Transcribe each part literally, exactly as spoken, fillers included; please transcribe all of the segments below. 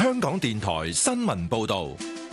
香港電台新聞報道。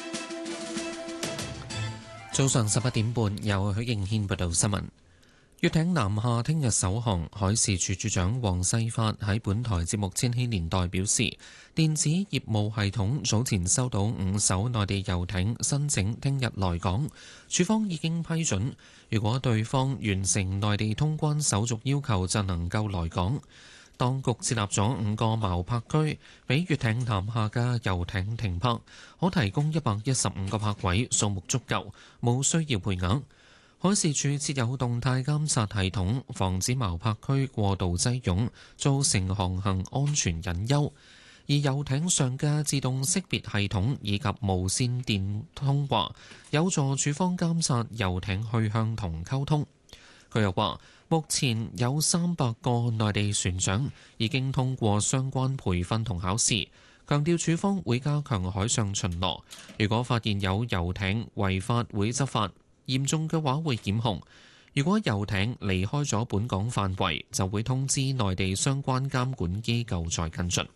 早上十一點半，由許敬軒報道新聞。粵艇南下聽日首航，海事處處長黃世發喺本台節目《千禧年代》表示，電子業務系統早前收到五艘內地遊艇申請聽日來港，處方已經批准。如果對方完成內地通關手續要求，就能夠來港。當局設立咗五個錨泊區，俾粵艇南下嘅遊艇停泊，可提供一百一十五個泊位，數目足夠，冇需要配額。海事處設有動態監察系統，防止錨泊區過度擠擁，造成航行安全隱憂。而遊艇上嘅自動識別系統以及無線電通話，有助處方監察遊艇去向同溝通。佢又話，目前有三百個內地船長已經通過相關培訓同考試，強調處方會加強海上巡邏。如果發現有遊艇違法，會執法，嚴重嘅話會檢控。如果遊艇離開咗本港範圍，就會通知內地相關監管機構再跟進。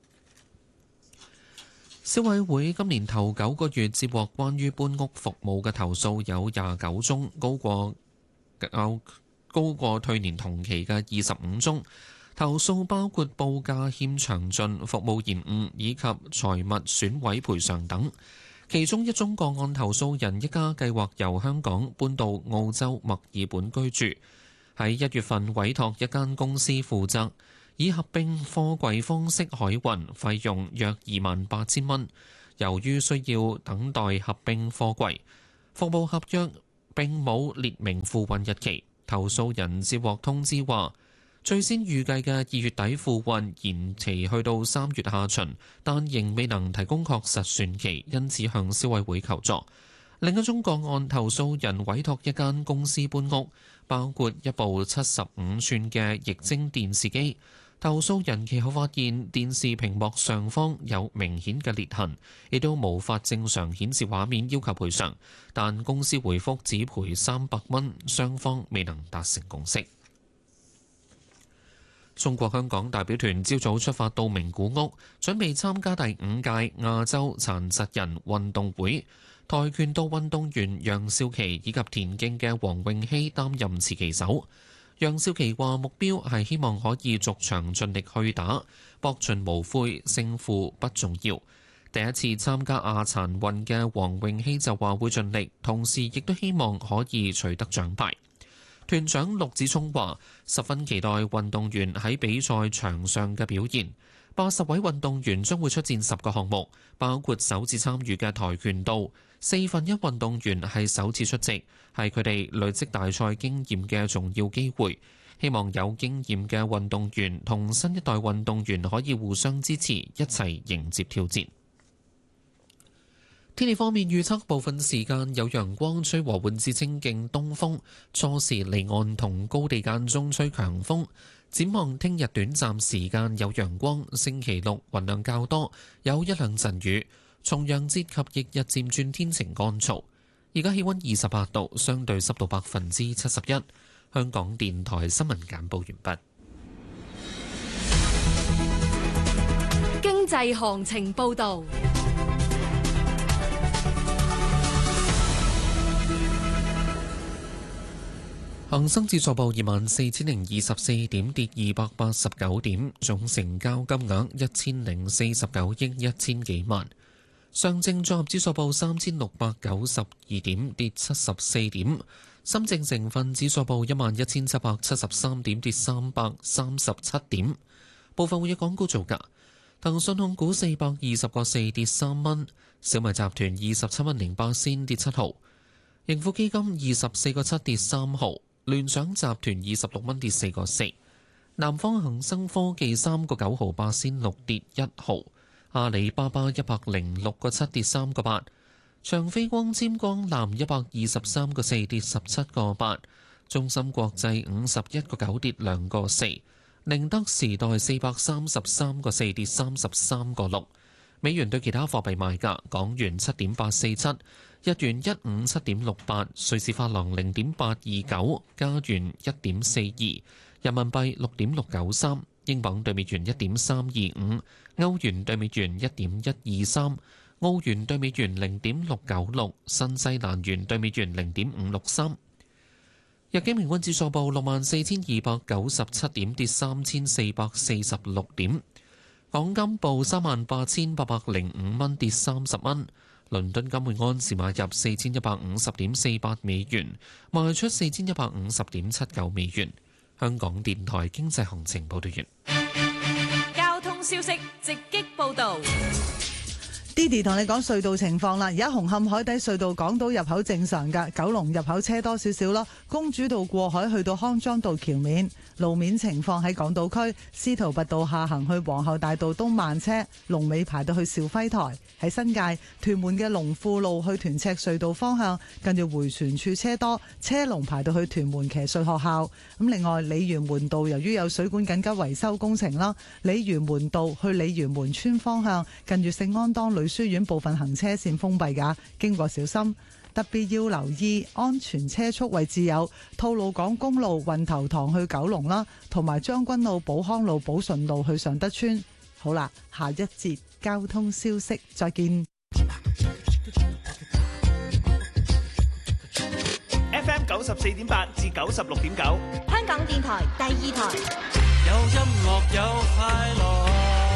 消委會今年頭九個月接獲關於搬屋服務嘅投訴有廿九宗，高過較高過去年同期嘅二十五宗。投訴包括報價欠詳盡、服務延誤以及財物損毀賠償等。其中一宗個案投訴人一家計劃由香港搬到澳洲墨爾本居住，喺一月份委託一間公司負責，以合併貨櫃方式海運，費用約二萬八千蚊。由於需要等待合併貨櫃，服務合約並冇列明付運日期。投訴人接獲通知話，最先預計嘅二月底付運延期去到三月下旬，但仍未能提供確實船期，因此向消委會求助。另一宗個案，投訴人委託一間公司搬屋，包括一部七十五寸嘅液晶電視機。投訴人其後發現電視屏幕上方有明顯嘅裂痕，亦都無法正常顯示畫面，要求賠償，但公司回覆只賠三百蚊，雙方未能達成共識。中國香港代表團朝早出發到名古屋，準備參加第五屆亞洲殘疾人運動會。跆拳道運動員楊少琪以及田徑嘅黃詠希擔任持旗手。楊少琪話目標係希望可以逐場盡力去打，搏盡無悔，勝負不重要。第一次參加亞殘運嘅黃詠希就話會盡力，同時亦都希望可以取得獎牌。團長陸子聰話十分期待運動員喺比賽場上嘅表現。八十位運動員將會出戰十個項目，包括首次參與嘅跆拳道。四分一運動員係首次出席，係佢哋累積大賽經驗嘅重要機會。希望有經驗嘅運動員同新一代運動員可以互相支持，一齊迎接挑戰。天氣方面預測，部分時間有陽光，吹和緩至清勁東風，初時離岸同高地間中吹強風。展望聽日短暫時間有陽光，星期六雲量較多，有一兩陣雨。重陽節及翌日漸轉天晴乾燥。而家氣溫二十八度，相對濕度百分之七十一。香港電台新聞簡報完畢。 經濟行情報導。 恒生指數報二萬四千零二十四點，跌二百八十九點，總成交金額一千零四十九億一千幾萬。上證綜合指數報三千六百九十二點，跌七十四點。深證成分指數報一萬一千七百七十三點，跌三百三十七點。部分會議港股造價：騰訊控股四百二十個四跌三蚊，小米集團二十七蚊零八仙跌七毫，盈富基金二十四個七跌三毫。聯想集團二十六蚊跌四個四，南方恒生科技三個九毫八仙六跌一毫，阿里巴巴一百零六個七跌三個八，長飛光纖光纜一百二十三個四跌十七個八，中芯國際五十一個九跌兩個四，寧德時代四百三十三個四跌三十三個六。美元對其他貨幣賣價：港元七點八四七。日元一五七點六八，瑞士法郎零點八二九，加元一點四二，人民幣六點六九三，英鎊對美元一點三二五， 歐元對美元一點一二三，澳元對美元零點六九六，新西蘭元對美元零點五六三。日經平均指數報六萬四千二百九十七點，跌三千四百四十六點。港金報三萬八千八百零五蚊，跌三十蚊。倫敦金每安士買入四千一百五十點四八美元，賣出四千一百五十點七九美元。香港電台經濟行情報道完。 交通消息直擊報導。 Didi 同你講隧道情況啦，而家紅磡海底隧道港島入口正常㗎，九龍入口車多少少咯。公主道過海去到康莊道橋面，路面情況喺港島區司徒拔道下行去皇后大道東慢車，龍尾排到去肇輝台。喺新界屯門嘅龍富路去屯赤隧道方向，近住迴旋處車多，車龍排到去屯門騎術學校。咁另外鯉魚門道由於有水管緊急維修工程啦，鯉魚門道去鯉魚門村方向，近住聖安當女書院部分行車線封閉㗎，經過小心。特別要留意安全車速位置有吐露港公路運頭塘去九龍啦，同埋將軍澳寶康路寶順路去尚德村。好啦，下一節交通消息再見。 F M 九十四點八至九十六點九， 香港電台第二台。 有音樂有快樂。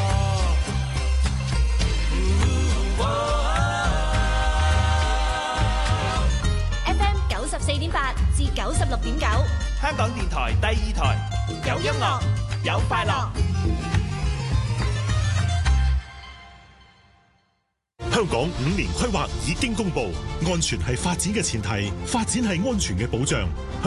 F M 九十四點八至九十六點九， 香港電台第二台，有音樂有快樂。 香港五年規劃已經公布，安全係發展嘅前提，發展係安全嘅保障。